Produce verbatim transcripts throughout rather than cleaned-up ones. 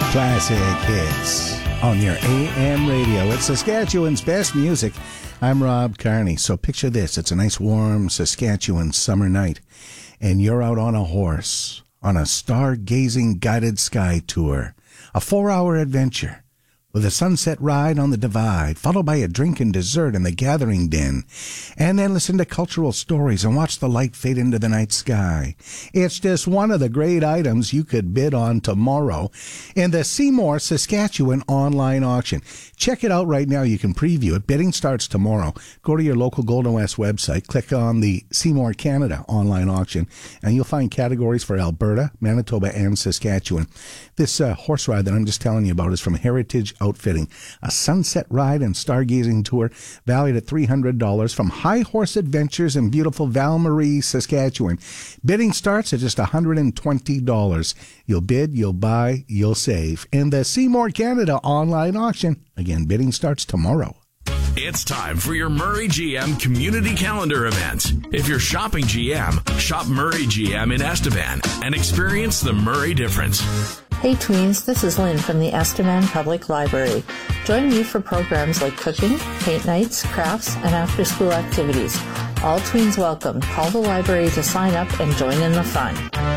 Classic hits on your A M radio. It's Saskatchewan's best music. I'm Rob Carney. So picture this. It's a nice warm Saskatchewan summer night, and you're out on a horse on a stargazing guided sky tour. A four-hour adventure with a sunset ride on the Divide, followed by a drink and dessert in the Gathering Den, and then listen to cultural stories and watch the light fade into the night sky. It's just one of the great items you could bid on tomorrow in the Seymour Saskatchewan online auction. Check it out right now. You can preview it. Bidding starts tomorrow. Go to your local Golden West website, click on the Seymour Canada online auction, and you'll find categories for Alberta, Manitoba, and Saskatchewan. This uh, horse ride that I'm just telling you about is from Heritage Outfitting, a sunset ride and stargazing tour valued at three hundred dollars from High Horse Adventures in beautiful Val-Marie, Saskatchewan. Bidding starts at just one hundred twenty dollars. You'll bid, you'll buy, you'll save. In the Seymour Canada online auction, again, bidding starts tomorrow. It's time for your Murray G M community calendar event. If you're shopping G M, shop Murray G M in Estevan and experience the Murray difference. Hey tweens, this is Lynn from the Estevan Public Library. Join me for programs like cooking, paint nights, crafts, and after-school activities. All tweens welcome. Call the library to sign up and join in the fun.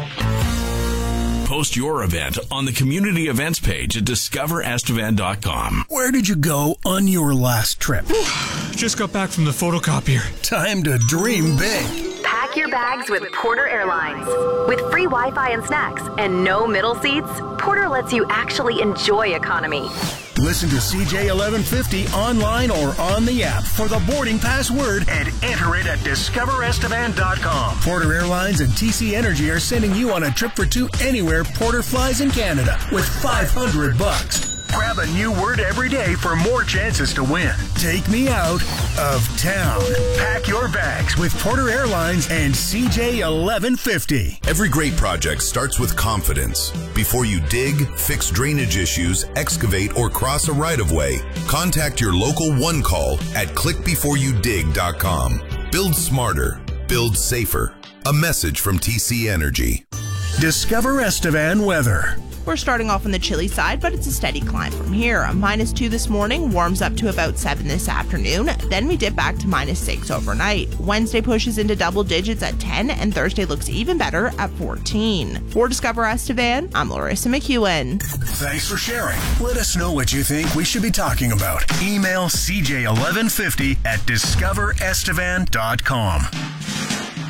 Post your event on the community events page at discover estevan dot com. Where did you go on your last trip? Just got back from the photocopier. Time to dream big. Pack your bags with Porter Airlines. With free Wi-Fi and snacks and no middle seats, Porter lets you actually enjoy economy. Listen to C J eleven fifty online or on the app for the boarding pass word and enter it at discover estevan dot com. Porter Airlines and T C Energy are sending you on a trip for two anywhere Porter flies in Canada with five hundred bucks. Grab a new word every day for more chances to win. Take me out of town. Pack your bags with Porter Airlines and C J eleven fifty. Every great project starts with confidence. Before you dig, fix drainage issues, excavate, or cross a right-of-way, contact your local one call at click before you dig dot com. Build smarter. Build safer. A message from T C Energy. Discover Estevan weather. We're starting off on the chilly side, but it's a steady climb from here. A minus two this morning, warms up to about seven this afternoon. Then we dip back to minus six overnight. Wednesday pushes into double digits at ten, and Thursday looks even better at fourteen. For Discover Estevan, I'm Larissa McEwen. Thanks for sharing. Let us know what you think we should be talking about. Email C J eleven fifty at discover estevan dot com.